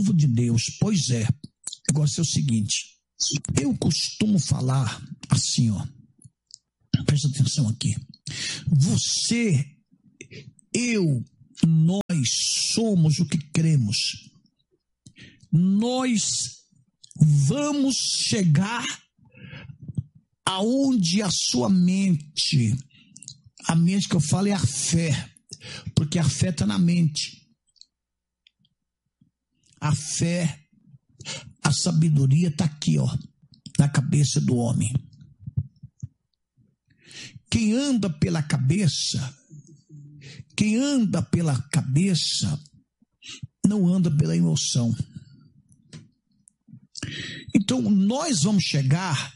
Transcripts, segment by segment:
povo de Deus. Pois é, o negócio é o seguinte, eu costumo falar assim, ó, presta atenção aqui, você, eu, nós somos o que cremos. Nós vamos chegar aonde a sua mente, a mente que eu falo é a fé, porque a fé está na mente. A fé, a sabedoria está aqui, ó, na cabeça do homem. Quem anda pela cabeça não anda pela emoção. Então nós vamos chegar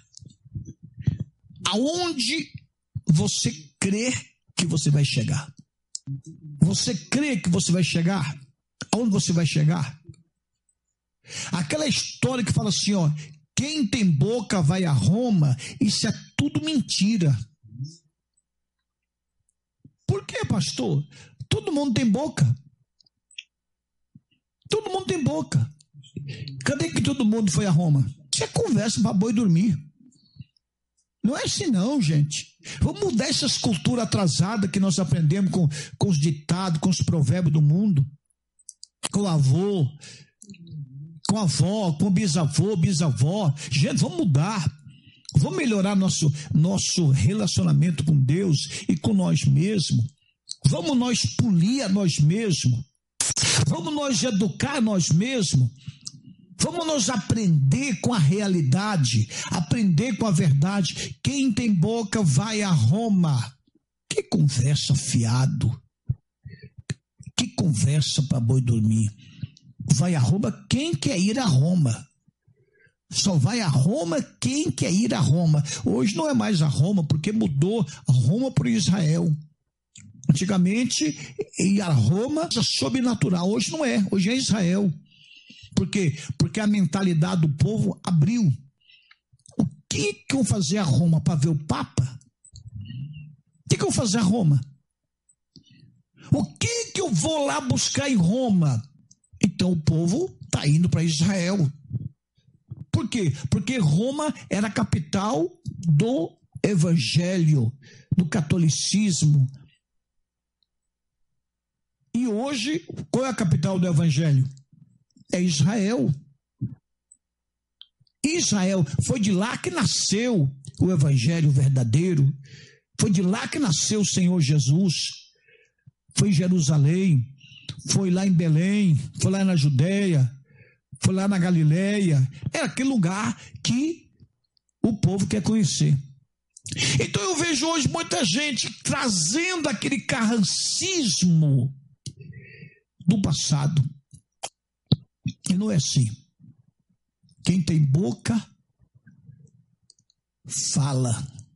aonde você crê que você vai chegar. Você crê que você vai chegar? Aonde você vai chegar? Aquela história que fala assim, ó, quem tem boca vai a Roma, isso é tudo mentira. Por quê, pastor? Todo mundo tem boca. Todo mundo tem boca. Cadê que todo mundo foi a Roma? Isso é conversa para boi dormir. Não é assim não, gente. Vamos mudar essas culturas atrasadas que nós aprendemos com os ditados, com os provérbios do mundo. Com o avô, com a avó, com o bisavó. Gente, vamos mudar. Vamos melhorar nosso relacionamento com Deus e com nós mesmos. Vamos nós polir a nós mesmos. Vamos nós educar nós mesmos. Vamos nós aprender com a realidade, aprender com a verdade. Quem tem boca vai a Roma. Que conversa fiado. Que conversa para boi dormir. Vai a Roma quem quer ir a Roma. Só vai a Roma quem quer ir a Roma. Hoje não é mais a Roma, porque mudou a Roma para Israel. Antigamente, ir a Roma era sobrenatural. Hoje não é, hoje é Israel. Por quê? Porque a mentalidade do povo abriu. O que eu vou fazer a Roma para ver o Papa? O que eu vou fazer a Roma? O que eu vou lá buscar em Roma? Então o povo está indo para Israel. Por quê? Porque Roma era a capital do evangelho, do catolicismo. E hoje, qual é a capital do evangelho? É Israel. Israel, foi de lá que nasceu o evangelho verdadeiro. Foi de lá que nasceu o Senhor Jesus. Foi em Jerusalém, foi lá em Belém, foi lá na Judeia, foi lá na Galileia. É aquele lugar que o povo quer conhecer. Então eu vejo hoje muita gente trazendo aquele carrancismo do passado. E não é assim. Quem tem boca, fala.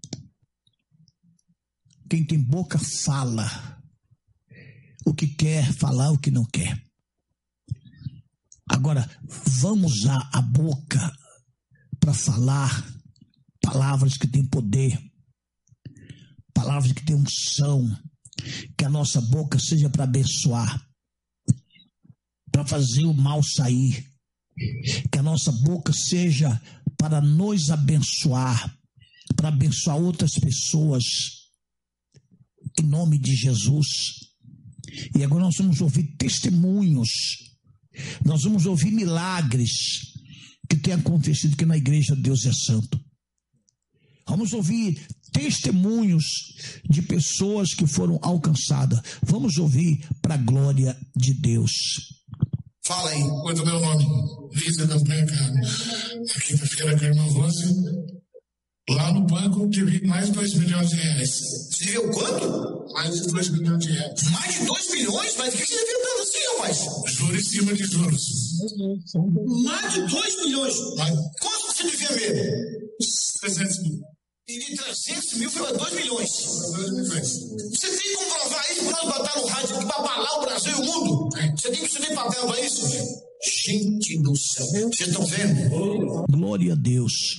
Quem tem boca, fala. O que quer, falar o que não quer. Agora, vamos usar a boca para falar palavras que têm poder, palavras que têm unção, que a nossa boca seja para abençoar, para fazer o mal sair, que a nossa boca seja para nos abençoar, para abençoar outras pessoas, em nome de Jesus. E agora nós vamos ouvir testemunhos, nós vamos ouvir milagres que têm acontecido aqui na igreja Deus é Santo. Vamos ouvir testemunhos de pessoas que foram alcançadas. Vamos ouvir para a glória de Deus. Fala aí. Qual é o meu nome? Lisa Campanha, cara. Aqui para ficar com a irmã Rose. Lá no banco, tive mais de 2 milhões de reais. Você deveu quanto? Mais de 2 milhões de reais. Mais de 2 milhões? Mas o que você deveu tanto assim, rapaz? Juros em cima de juros. Mais de 2 milhões? Mas... Quanto você devia mesmo? 300 mil. E de 300 mil foi para 2 milhões. 2 milhões. Você tem como provar isso para nós botar no rádio para abalar o Brasil e o mundo? Você tem papel para isso? Gente do céu. Vocês estão vendo? Glória a Deus.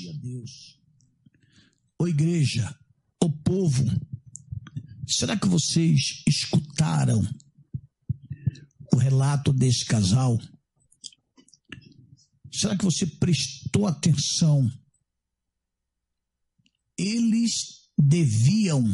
Ô igreja, ô povo, será que vocês escutaram o relato desse casal? Será que você prestou atenção? Eles deviam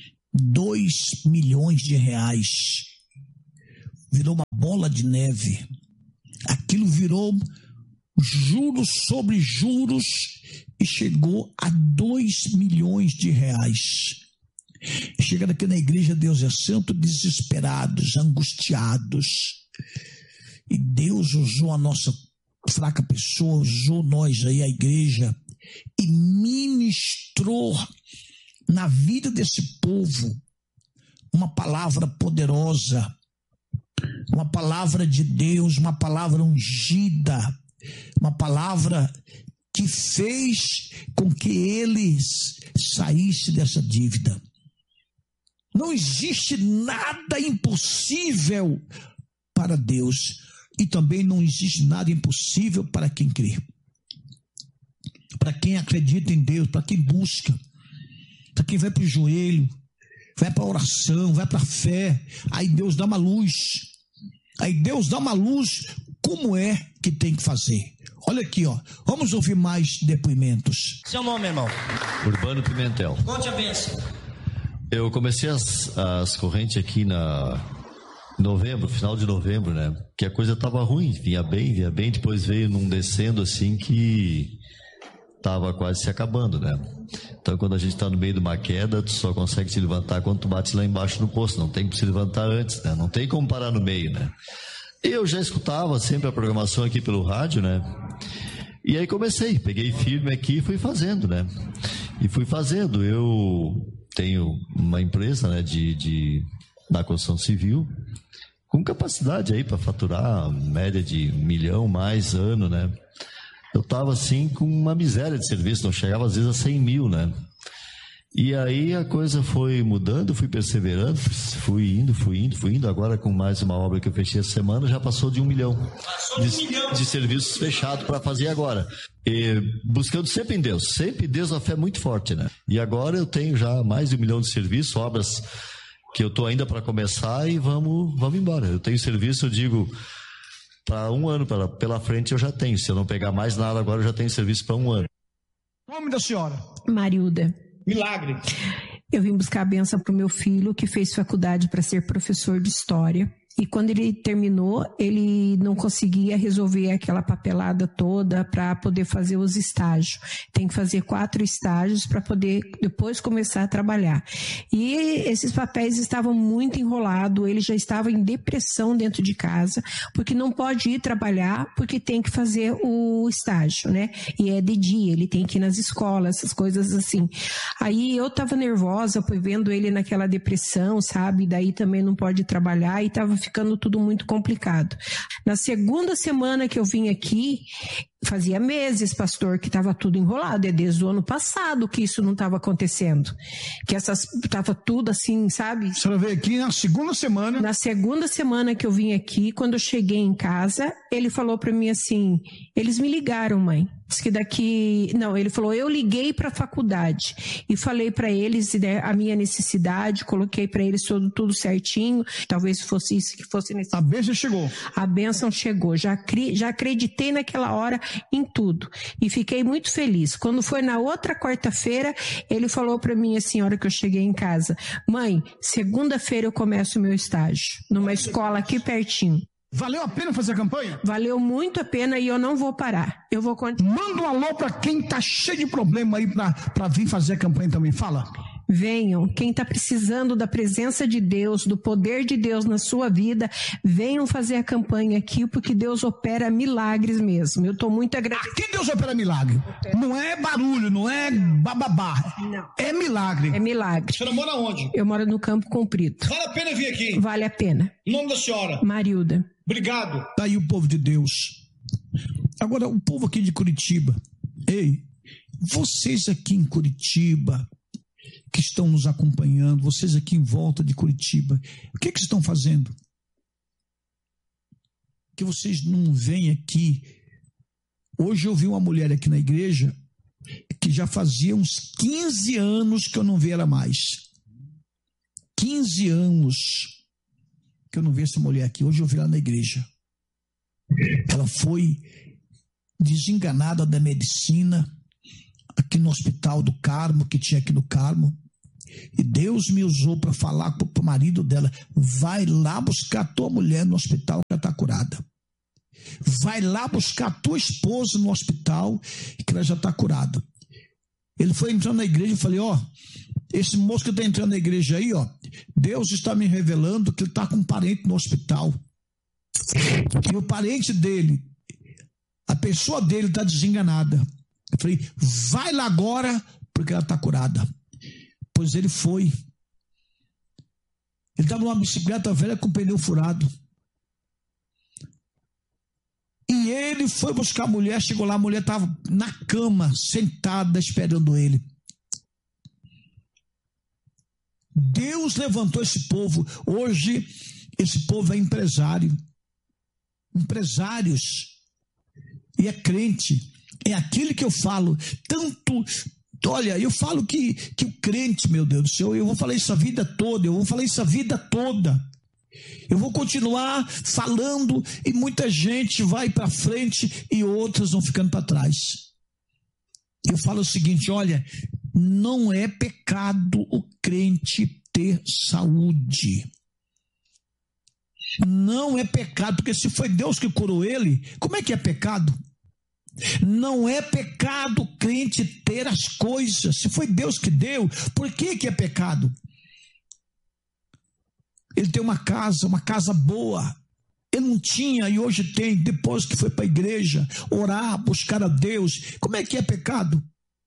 2 milhões de reais. Virou uma bola de neve. Aquilo virou juros sobre juros e chegou a 2 milhões de reais. Chega aqui na igreja, Deus é santo, desesperados, angustiados. E Deus usou a nossa fraca pessoa, usou nós aí, a igreja, e ministrou na vida desse povo uma palavra poderosa, uma palavra de Deus, uma palavra ungida, uma palavra que fez com que eles saíssem dessa dívida. Não existe nada impossível para Deus e também não existe nada impossível para quem crê. Para quem acredita em Deus, para quem busca, para quem vai para o joelho, vai para a oração, vai para a fé, aí Deus dá uma luz. Aí Deus dá uma luz, como é que tem que fazer. Olha aqui, ó. Vamos ouvir mais depoimentos. Seu nome, irmão? Urbano Pimentel. Conte a bênção. Eu comecei as correntes aqui na novembro, final de novembro, né? Que a coisa estava ruim, vinha bem, depois veio num descendo assim que estava quase se acabando, né? Então quando a gente está no meio de uma queda, tu só consegue se levantar quando tu bate lá embaixo no poço, não tem que se levantar antes, né? Não tem como parar no meio, né? Eu já escutava sempre a programação aqui pelo rádio, né? E aí peguei firme aqui e fui fazendo, né? E fui fazendo. Eu tenho uma empresa, né, na construção civil, com capacidade aí para faturar média de 1 milhão mais ano, né? Eu estava assim com uma miséria de serviço, não chegava às vezes a 100 mil, né? E aí a coisa foi mudando, fui perseverando, fui indo. Agora com mais uma obra que eu fechei essa semana, já passou de 1 milhão de serviços fechados para fazer agora. E buscando sempre em Deus a fé é muito forte, né? E agora eu tenho já mais de 1 milhão de serviços, obras que eu estou ainda para começar e vamos embora. Eu tenho serviço, eu digo, para 1 ano pela frente eu já tenho. Se eu não pegar mais nada agora, eu já tenho serviço para 1 ano. O nome da senhora? Marilda. Milagre. Eu vim buscar a bênção para o meu filho, que fez faculdade para ser professor de história. E quando ele terminou, ele não conseguia resolver aquela papelada toda para poder fazer os estágios. Tem que fazer 4 estágios para poder depois começar a trabalhar. E esses papéis estavam muito enrolados, ele já estava em depressão dentro de casa, porque não pode ir trabalhar, porque tem que fazer o estágio, né? E é de dia, ele tem que ir nas escolas, essas coisas assim. Aí eu estava nervosa, foi vendo ele naquela depressão, sabe? Daí também não pode trabalhar e estava ficando tudo muito complicado. Na segunda semana que eu vim aqui, fazia meses, pastor, que estava tudo enrolado. É desde o ano passado que isso não estava acontecendo. Que estava tudo assim, sabe? A senhora veio aqui na segunda semana. Na segunda semana que eu vim aqui, quando eu cheguei em casa, ele falou para mim assim, eles me ligaram, mãe. Diz que ele falou, eu liguei para a faculdade e falei para eles, né, a minha necessidade, coloquei para eles tudo certinho, talvez fosse isso que fosse necessário. A bênção chegou. A bênção chegou, já acreditei naquela hora em tudo e fiquei muito feliz. Quando foi na outra quarta-feira, ele falou para mim assim, a hora que eu cheguei em casa, mãe, segunda-feira eu começo o meu estágio, numa escola aqui pertinho. Valeu a pena fazer a campanha? Valeu muito a pena e eu não vou parar. Eu vou continuar. Manda um alô para quem tá cheio de problema aí para vir fazer a campanha também. Fala. Venham, quem está precisando da presença de Deus, do poder de Deus na sua vida, venham fazer a campanha aqui, porque Deus opera milagres mesmo. Eu estou muito agradecida. Aqui Deus opera milagre. Não é barulho, não é bababá. Não. É milagre. É milagre. A senhora mora onde? Eu moro no Campo Comprido. Vale a pena vir aqui. Vale a pena. Em nome da senhora. Marilda. Obrigado. Tá aí o povo de Deus. Agora, o povo aqui de Curitiba. Ei, vocês aqui em Curitiba, que estão nos acompanhando, vocês aqui em volta de Curitiba, o que vocês estão fazendo? Que vocês não vêm aqui. Hoje eu vi uma mulher aqui na igreja que já fazia uns 15 anos que eu não via ela mais. 15 anos que eu não vi essa mulher aqui. Hoje eu vi ela na igreja. Ela foi desenganada da medicina, aqui no Hospital do Carmo, que tinha aqui no Carmo. E Deus me usou para falar para o marido dela: vai lá buscar a tua mulher no hospital que ela está curada. Vai lá buscar a tua esposa no hospital que ela já está curada. Ele foi entrando na igreja e falei: ó, esse moço que está entrando na igreja aí, ó, Deus está me revelando que ele está com um parente no hospital. E o parente dele, a pessoa dele está desenganada. Eu falei: vai lá agora, porque ela está curada. Pois ele foi. Ele estava numa bicicleta velha com pneu furado. E ele foi buscar a mulher, chegou lá, a mulher estava na cama, sentada, esperando ele. Deus levantou esse povo. Hoje, esse povo é empresário. Empresários. E é crente. É aquilo que eu falo. Tanto... Olha, eu falo que o crente, meu Deus do céu, eu vou falar isso a vida toda, Eu vou continuar falando e muita gente vai para frente e outras vão ficando para trás. Eu falo o seguinte: olha, não é pecado o crente ter saúde. Não é pecado, porque se foi Deus que curou ele, como é que é pecado? Não é pecado o crente ter as coisas. Se foi Deus que deu, por que é pecado? Ele tem uma casa boa. Ele não tinha e hoje tem, depois que foi para a igreja, orar, buscar a Deus. Como é que é pecado?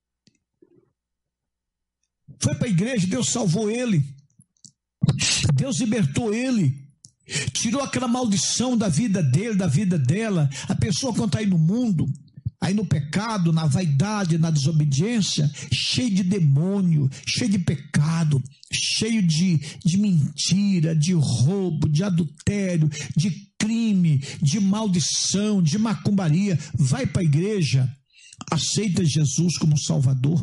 Foi para a igreja, Deus salvou ele. Deus libertou ele. Tirou aquela maldição da vida dele, da vida dela. A pessoa quando está aí no mundo, aí no pecado, na vaidade, na desobediência, cheio de demônio, cheio de pecado, cheio de mentira, de roubo, de adultério, de crime, de maldição, de macumbaria. Vai para a igreja, aceita Jesus como Salvador.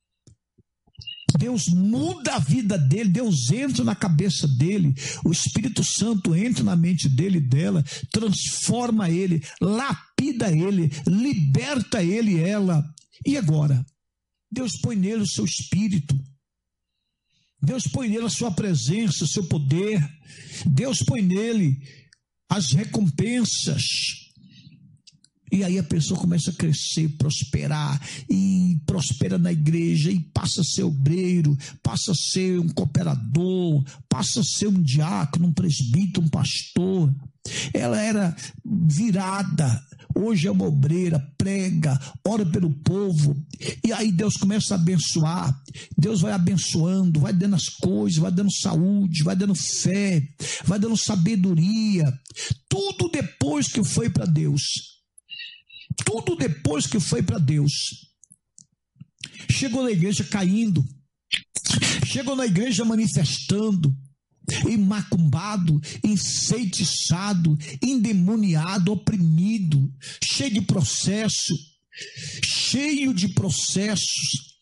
Deus muda a vida dele, Deus entra na cabeça dele, o Espírito Santo entra na mente dele e dela, transforma ele, lapida ele, liberta ele e ela. E agora? Deus põe nele o seu Espírito, Deus põe nele a sua presença, o seu poder, Deus põe nele as recompensas. E aí a pessoa começa a crescer, prosperar, e prospera na igreja, e passa a ser obreiro, passa a ser um cooperador, passa a ser um diácono, um presbítero, um pastor. Ela era virada, hoje é uma obreira, prega, ora pelo povo, e aí Deus começa a abençoar. Deus vai abençoando, vai dando as coisas, vai dando saúde, vai dando fé, vai dando sabedoria, tudo depois que foi para Deus. Tudo depois que foi para Deus. Chegou na igreja caindo, chegou na igreja manifestando, macumbado, enfeitiçado, endemoniado, oprimido, cheio de processos.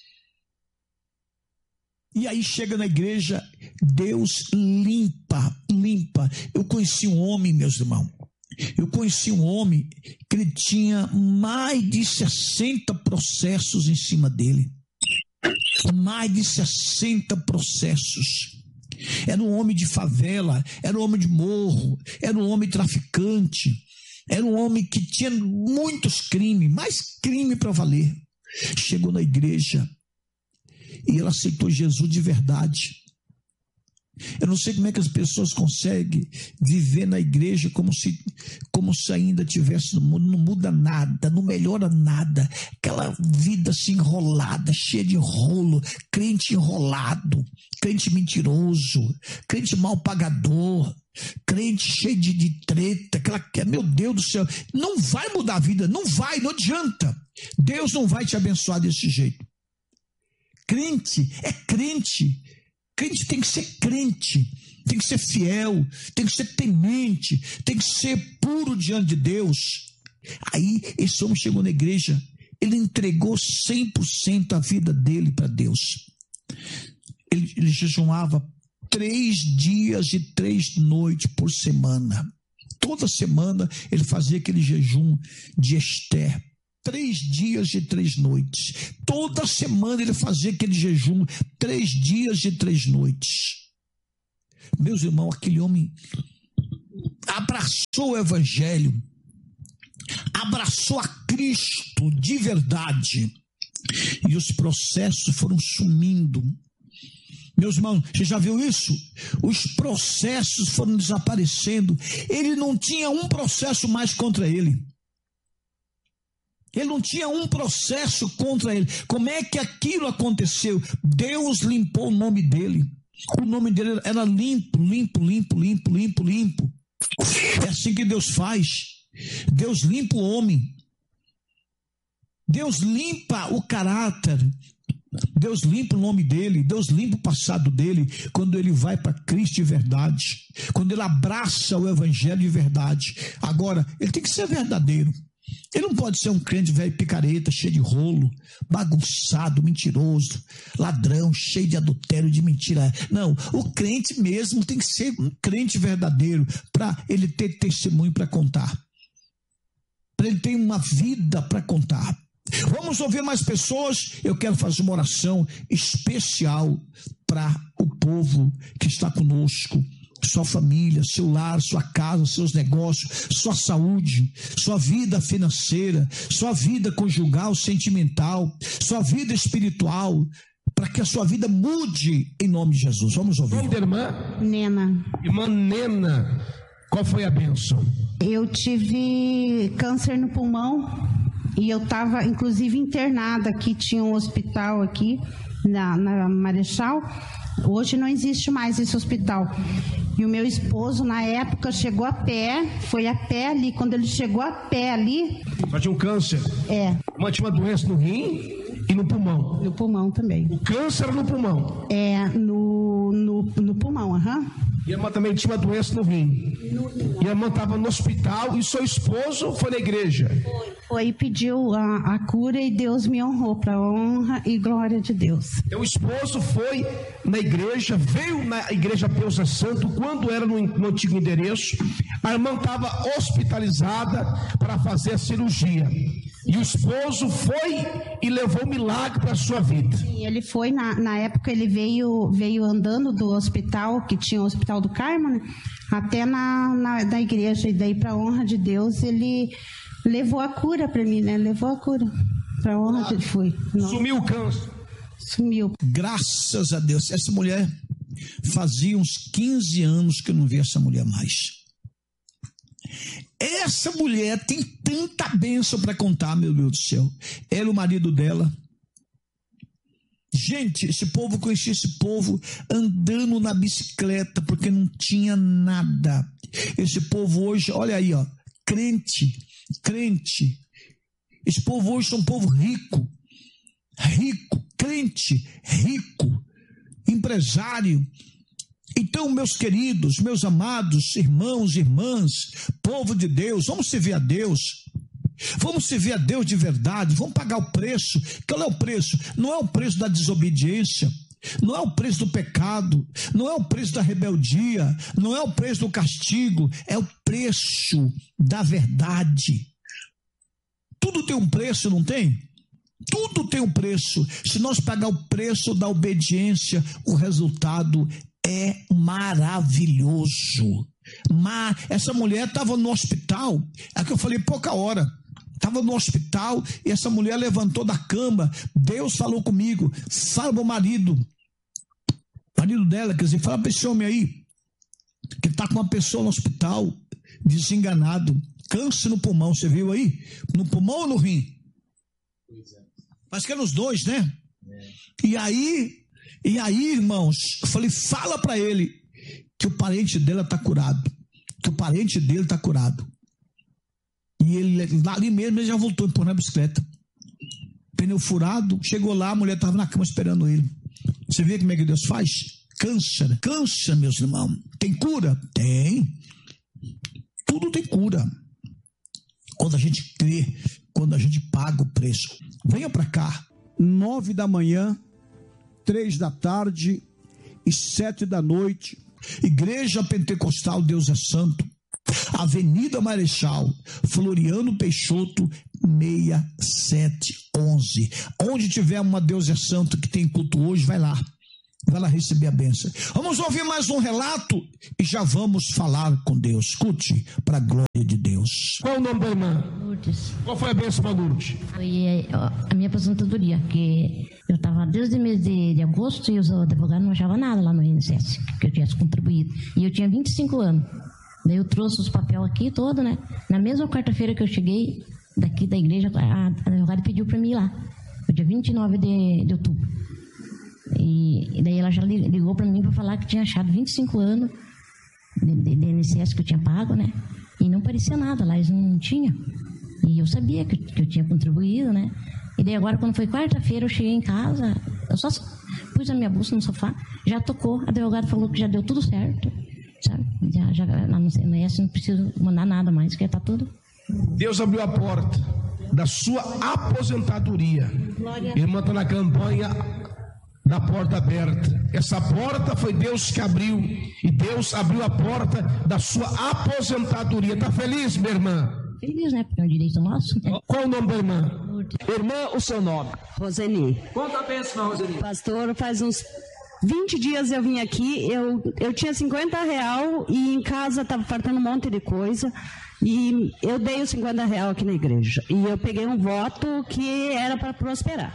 E aí chega na igreja, Deus limpa. Eu conheci um homem, meus irmãos. Que ele tinha mais de 60 processos em cima dele. Mais de 60 processos. Era um homem de favela, era um homem de morro, era um homem traficante, era um homem que tinha muitos crimes, mais crime para valer. Chegou na igreja e ele aceitou Jesus de verdade. Eu não sei como é que as pessoas conseguem viver na igreja como se ainda tivesse no mundo. Não muda nada, não melhora nada. Aquela vida assim enrolada, cheia de rolo, crente enrolado, crente mentiroso, crente mal pagador, crente cheio de treta, meu Deus do céu, não vai mudar a vida, não adianta. Deus não vai te abençoar desse jeito. Crente é crente. Crente tem que ser crente, tem que ser fiel, tem que ser temente, tem que ser puro diante de Deus. Aí esse homem chegou na igreja, ele entregou 100% a vida dele para Deus. Ele jejuava 3 dias e 3 noites por semana. Toda semana ele fazia aquele jejum de Esther. 3 dias e 3 noites. Toda semana ele fazia aquele jejum, 3 dias e 3 noites. Meus irmãos, aquele homem abraçou o evangelho, abraçou a Cristo de verdade, e os processos foram sumindo. Meus irmãos, você já viu isso? Os processos foram desaparecendo. Ele não tinha um processo mais contra ele. Ele não tinha um processo contra ele. Como é que aquilo aconteceu? Deus limpou o nome dele. O nome dele era limpo, limpo, limpo, limpo, limpo, limpo. É assim que Deus faz. Deus limpa o homem. Deus limpa o caráter. Deus limpa o nome dele. Deus limpa o passado dele. Quando ele vai para Cristo de verdade. Quando ele abraça o evangelho de verdade. Agora, ele tem que ser verdadeiro. Ele não pode ser um crente velho picareta, cheio de rolo, bagunçado, mentiroso, ladrão, cheio de adultério, de mentira. Não, o crente mesmo tem que ser um crente verdadeiro para ele ter testemunho para contar. Para ele ter uma vida para contar. Vamos ouvir mais pessoas. Eu quero fazer uma oração especial para o povo que está conosco. Sua família, seu lar, sua casa, seus negócios, sua saúde, sua vida financeira, sua vida conjugal, sentimental, sua vida espiritual, para que a sua vida mude em nome de Jesus. Vamos ouvir. Nome da irmã? Nena. Irmã Nena, qual foi a bênção? Eu tive câncer no pulmão e eu estava inclusive internada aqui, tinha um hospital aqui na Marechal. Hoje não existe mais esse hospital. E o meu esposo, na época, chegou a pé, foi a pé ali. Quando ele chegou a pé ali... Só tinha um câncer? É. Mas tinha uma doença no rim e no pulmão? No pulmão também. O câncer era no pulmão? É, no pulmão, aham. E a irmã também tinha uma doença no rim. E a irmã estava no hospital e seu esposo foi na igreja. Foi e pediu a cura e Deus me honrou para a honra e glória de Deus. Então o esposo foi na igreja, veio na igreja Deus é Santo, quando era no antigo endereço. A irmã estava hospitalizada para fazer a cirurgia. E o esposo foi e levou um milagre para a sua vida. Sim, ele foi, na época ele veio andando do hospital, que tinha o Hospital do Carmo, né, até na igreja. E daí, para a honra de Deus, ele levou a cura para mim, né? Levou a cura. Para a honra de Deus. Sumiu o câncer. Sumiu. Graças a Deus. Essa mulher, fazia uns 15 anos que eu não via essa mulher mais. Essa mulher tem tanta bênção para contar, meu Deus do céu. Ela, o marido dela. Gente, esse povo, conhecia esse povo andando na bicicleta, porque não tinha nada. Esse povo hoje, olha aí, ó, crente. Esse povo hoje é um povo rico, crente, rico, empresário. Então, meus queridos, meus amados irmãos e irmãs, povo de Deus, vamos servir a Deus. Vamos servir a Deus de verdade, vamos pagar o preço. Qual é o preço? Não é o preço da desobediência, não é o preço do pecado, não é o preço da rebeldia, não é o preço do castigo, é o preço da verdade. Tudo tem um preço, não tem? Tudo tem um preço. Se nós pagar o preço da obediência, o resultado é maravilhoso. Mas essa mulher estava no hospital, é que eu falei pouca hora. Estava no hospital e essa mulher levantou da cama. Deus falou comigo, fala para o marido dela, quer dizer, fala para esse homem aí, que está com uma pessoa no hospital, desenganado, câncer no pulmão, você viu aí? No pulmão ou no rim? Mas que é nos dois, né? E aí, irmãos, eu falei, fala para ele que o parente dela está curado, que o parente dele está curado. E ele, ali mesmo, ele já voltou a empurrar a bicicleta. Pneu furado, chegou lá, a mulher estava na cama esperando ele. Você vê como é que Deus faz? Câncer, meus irmãos. Tem cura? Tem. Tudo tem cura. Quando a gente crê, quando a gente paga o preço. Venha para cá. 9 da manhã, 3 da tarde e 7 da noite. Igreja Pentecostal Deus é Santo. Avenida Marechal Floriano Peixoto 6711. Onde tiver uma Deus é Santo que tem culto hoje, vai lá receber a bênção. Vamos ouvir mais um relato e já vamos falar com Deus. Escute, para a glória de Deus. Qual o nome da irmã? Lourdes. Qual foi a bênção para Lourdes? Foi a minha aposentadoria, que eu estava desde o mês de agosto e os advogados não achavam nada lá no INSS, que eu tivesse contribuído. E eu tinha 25 anos. Daí eu trouxe os papéis aqui todo, né? Na mesma quarta-feira que eu cheguei daqui da igreja, a advogada pediu para mim ir lá, no dia 29 de outubro. E daí ela já ligou para mim para falar que tinha achado 25 anos de INSS que eu tinha pago, né? E não parecia nada, lá eles não tinham. E eu sabia que eu tinha contribuído, né? E daí agora, quando foi quarta-feira, eu cheguei em casa, eu só pus a minha bolsa no sofá, já tocou, a advogada falou que já deu tudo certo, sabe? Já não preciso mandar nada mais, que tá tudo. Deus abriu a porta da sua aposentadoria. A irmã está na campanha da porta aberta. Essa porta foi Deus que abriu, e Deus abriu a porta da sua aposentadoria. Está feliz, minha irmã? Feliz, né? Porque é um direito nosso. Né? Qual o nome da irmã? Irmã, o seu nome? Roseni. Conta a bênção, Roseni. Pastor, faz uns 20 dias eu vim aqui, eu tinha R$50 e em casa estava faltando um monte de coisa. E eu dei os R$50 aqui na igreja. E eu peguei um voto que era para prosperar.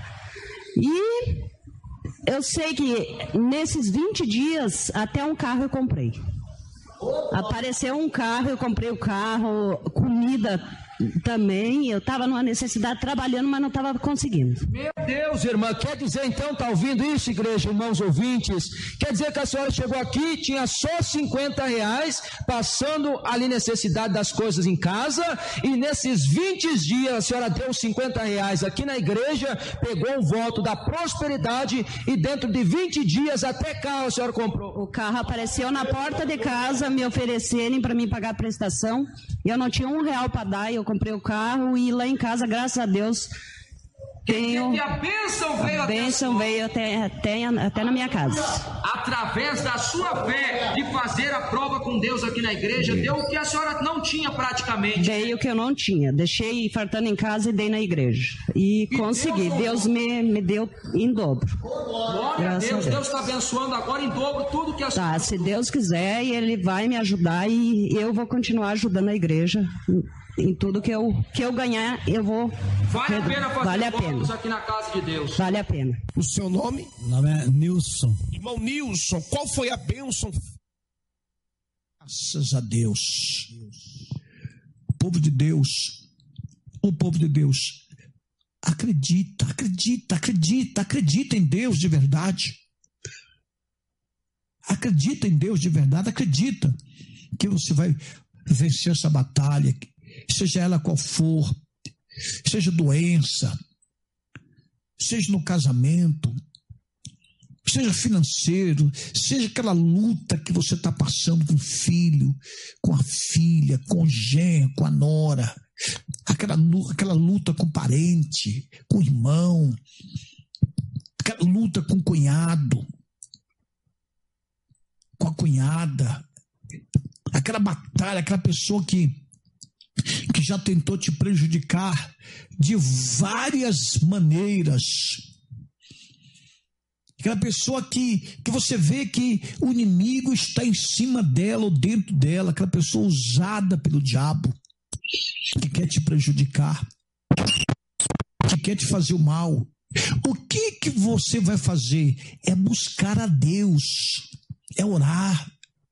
E eu sei que nesses 20 dias, até um carro eu comprei. Apareceu um carro, eu comprei o carro, comida também. Eu estava numa necessidade trabalhando, mas não estava conseguindo. Meu Deus, irmã, quer dizer então, está ouvindo isso, igreja, irmãos ouvintes? Quer dizer que a senhora chegou aqui, tinha só R$50, passando ali necessidade das coisas em casa, e nesses 20 dias a senhora deu R$50 aqui na igreja, pegou o voto da prosperidade, e dentro de 20 dias até carro a senhora comprou. O carro apareceu na porta de casa, me oferecerem para mim pagar a prestação, e eu não tinha R$1 para dar, e eu comprei o carro, e lá em casa, graças a Deus, tenho... E a bênção veio até na minha casa. Através da sua fé de fazer a prova com Deus aqui na igreja, deu o que a senhora não tinha praticamente. Dei o que eu não tinha, deixei fartando em casa e dei na igreja. E consegui, Deus me deu em dobro. Glória a Deus, Deus está abençoando agora em dobro tudo que a senhora... Tá, se Deus quiser, Ele vai me ajudar e eu vou continuar ajudando a igreja. Em tudo que eu ganhar, eu vou... Vale a pena fazer votos aqui na casa de Deus. Vale a pena. O seu nome? Meu nome é Nilson. Irmão Nilson, qual foi a bênção? Graças a Deus. O povo de Deus, acredita em Deus de verdade. Acredita em Deus de verdade, acredita que você vai vencer essa batalha, seja ela qual for, seja doença, seja no casamento, seja financeiro, seja aquela luta que você está passando com o filho, com a filha, com o genro, com a nora, aquela luta com o parente, com o irmão, aquela luta com o cunhado, com a cunhada, aquela batalha, aquela pessoa que já tentou te prejudicar de várias maneiras, aquela pessoa que você vê que o inimigo está em cima dela ou dentro dela, aquela pessoa usada pelo diabo, que quer te prejudicar, que quer te fazer o mal. O que você vai fazer? É buscar a Deus, é orar,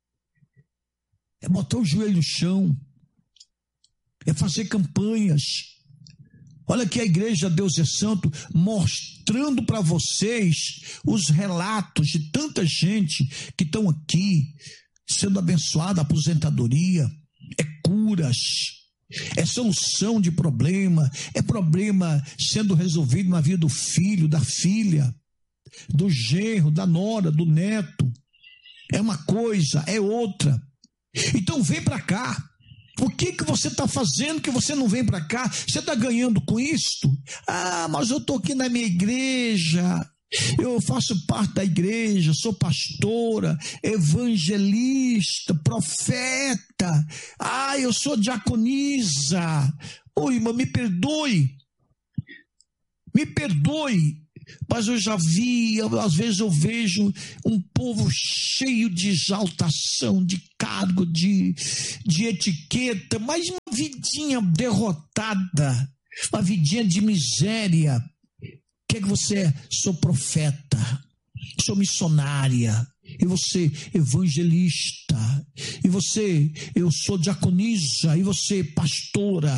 é botar o joelho no chão, é fazer campanhas. Olha aqui a igreja Deus é Santo mostrando para vocês os relatos de tanta gente que estão aqui sendo abençoada, aposentadoria, é curas, é solução de problema, é problema sendo resolvido na vida do filho, da filha, do genro, da nora, do neto. É uma coisa, é outra. Então vem para cá. O que você está fazendo que você não vem para cá? Você está ganhando com isto? Ah, mas eu estou aqui na minha igreja. Eu faço parte da igreja, sou pastora, evangelista, profeta. Eu sou diaconisa. Ô, irmã, me perdoe. Me perdoe. Mas eu já vi, às vezes eu vejo um povo cheio de exaltação, de cargo, de etiqueta, mas uma vidinha derrotada, uma vidinha de miséria. O que é que você é? Sou profeta, sou missionária, e você evangelista, e você, eu sou diaconisa, e você pastora.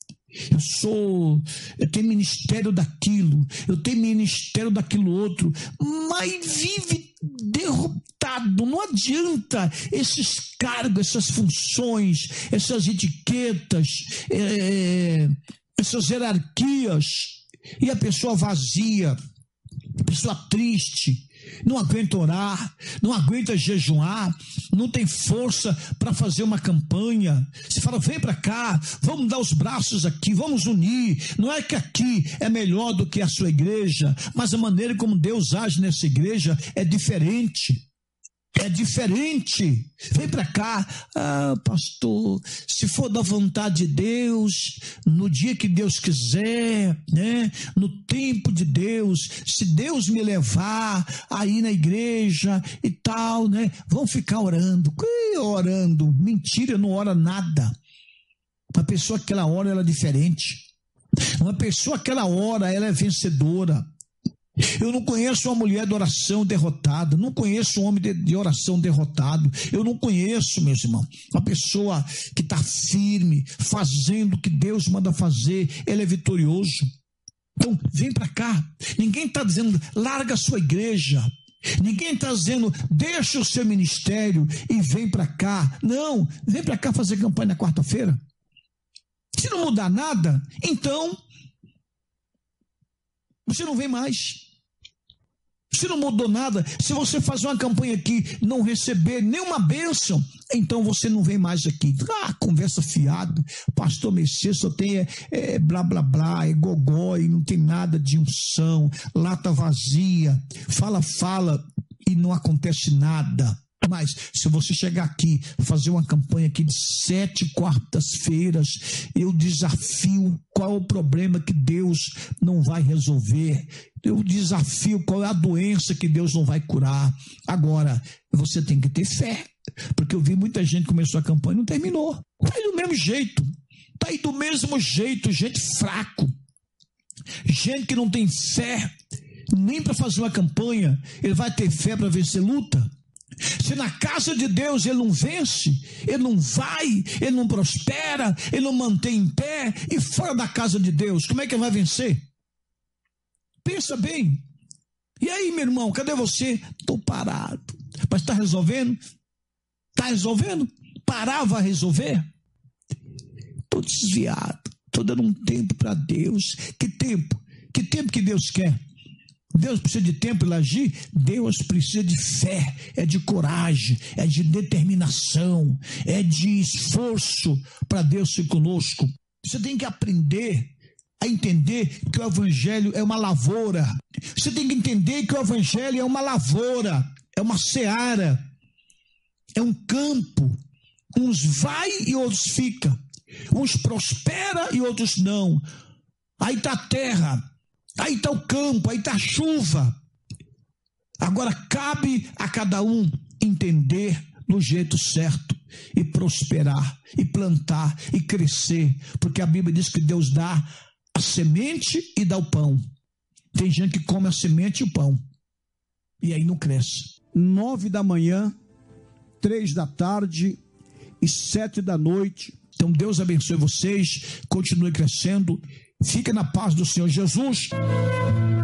Eu tenho ministério daquilo, eu tenho ministério daquilo outro, mas vive derrotado. Não adianta esses cargos, essas funções, essas etiquetas, essas hierarquias, e a pessoa vazia, a pessoa triste, não aguenta orar, não aguenta jejuar, não tem força para fazer uma campanha. Você fala, vem para cá, vamos dar os braços aqui, vamos unir. Não é que aqui é melhor do que a sua igreja, mas a maneira como Deus age nessa igreja é diferente. É diferente. Vem para cá. Pastor, se for da vontade de Deus, no dia que Deus quiser, né? No tempo de Deus, se Deus me levar aí na igreja e tal, né? Vão ficar orando. Orando. Mentira, não ora nada. Uma pessoa que ela ora, ela é diferente. Uma pessoa que ela ora, ela é vencedora. Eu não conheço uma mulher de oração derrotada, não conheço um homem de oração derrotado, eu não conheço, meus irmãos, uma pessoa que está firme, fazendo o que Deus manda fazer, ele é vitorioso. Então, vem para cá. Ninguém está dizendo, larga a sua igreja, ninguém está dizendo, deixa o seu ministério e vem para cá. Não, vem para cá fazer campanha na quarta-feira. Se não mudar nada, então você não vem mais. Se não mudou nada, se você fazer uma campanha aqui, não receber nenhuma bênção, então você não vem mais aqui. Conversa fiada, pastor Messias só tem blá blá blá, é gogó e não tem nada de unção, lata vazia, fala e não acontece nada. Mas se você chegar aqui, fazer uma campanha aqui de 7 quartas-feiras, eu desafio qual é o problema que Deus não vai resolver. Eu desafio qual é a doença que Deus não vai curar. Agora, você tem que ter fé, porque eu vi muita gente que começou a campanha e não terminou. Está aí do mesmo jeito. Está aí do mesmo jeito, gente fraco. Gente que não tem fé nem para fazer uma campanha. Ele vai ter fé para vencer luta? Se na casa de Deus ele não vence, ele não vai, ele não prospera, ele não mantém em pé, e fora da casa de Deus, como é que ele vai vencer? Pensa bem. E aí, meu irmão, cadê você? Estou parado. Mas está resolvendo? Está resolvendo? Parar vai resolver? Estou desviado, estou dando um tempo para Deus. Que tempo? Que tempo que Deus quer? Deus precisa de tempo para agir? Deus precisa de fé, é de coragem, é de determinação, é de esforço para Deus ser conosco. Você tem que aprender a entender que o evangelho é uma lavoura. Você tem que entender que o evangelho é uma lavoura, é uma seara, é um campo. Uns vai e outros fica. Uns prospera e outros não. Aí está a terra. Aí está o campo, aí está a chuva. Agora cabe a cada um entender do jeito certo e prosperar, e plantar, e crescer. Porque a Bíblia diz que Deus dá a semente e dá o pão. Tem gente que come a semente e o pão, e aí não cresce. 9 da manhã, 3 da tarde e 7 da noite. Então Deus abençoe vocês, continue crescendo. Fica na paz do Senhor Jesus.